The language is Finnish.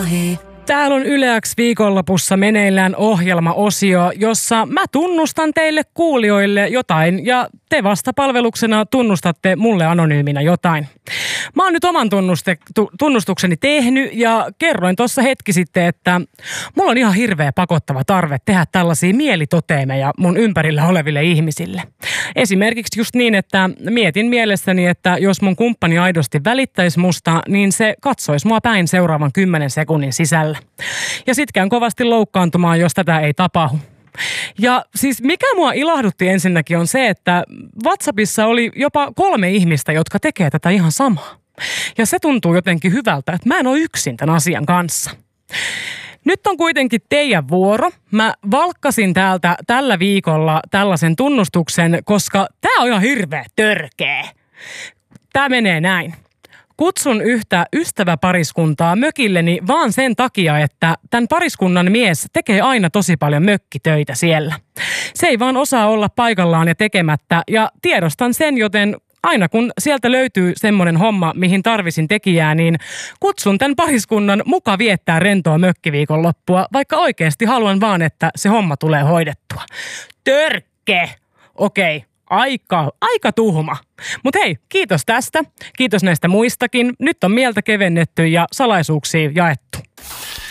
Täällä on Yle X viikonlopussa meneillään ohjelmaosio, jossa mä tunnustan teille kuulijoille jotain ja te vastapalveluksena tunnustatte mulle anonyyminä jotain. Mä oon nyt oman tunnustukseni tehnyt ja kerroin tuossa hetki sitten, että mulla on ihan hirveä pakottava tarve tehdä tällaisia mielitoteemeja mun ympärillä oleville ihmisille. Esimerkiksi just niin, että mietin mielessäni, että jos mun kumppani aidosti välittäisi musta, niin se katsoisi mua päin seuraavan 10 sekunnin sisällä. Ja sit käyn kovasti loukkaantumaan, jos tätä ei tapahdu. Ja siis mikä mua ilahdutti ensinnäkin on se, että WhatsAppissa oli jopa 3 ihmistä, jotka tekee tätä ihan samaa. Ja se tuntuu jotenkin hyvältä, että mä en ole yksin tämän asian kanssa. Nyt on kuitenkin teidän vuoro. Mä valkkasin täältä tällä viikolla tällaisen tunnustuksen, koska tää on ihan hirveä törkeä. Tää menee näin. Kutsun yhtä ystäväpariskuntaa mökilleni vaan sen takia, että tämän pariskunnan mies tekee aina tosi paljon mökkitöitä siellä. Se ei vaan osaa olla paikallaan ja tekemättä ja tiedostan sen, joten aina kun sieltä löytyy semmoinen homma, mihin tarvisin tekijää, niin kutsun tämän pariskunnan muka viettää rentoa mökkiviikonloppua, vaikka oikeasti haluan vaan, että se homma tulee hoidettua. Törkke! Okei. Aika tuhma. Mut hei, kiitos tästä. Kiitos näistä muistakin. Nyt on mieltä kevennetty ja salaisuuksia jaettu.